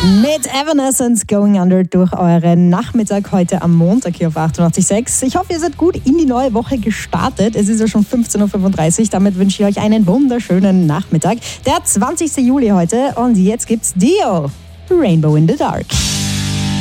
Mit Evanescence Going Under durch euren Nachmittag heute am Montag hier auf 88.6. Ich hoffe, ihr seid gut in die neue Woche gestartet. Es ist ja schon 15.35 Uhr. Damit wünsche ich euch einen wunderschönen Nachmittag. Der 20. Juli heute und jetzt gibt's Dio, Rainbow in the Dark.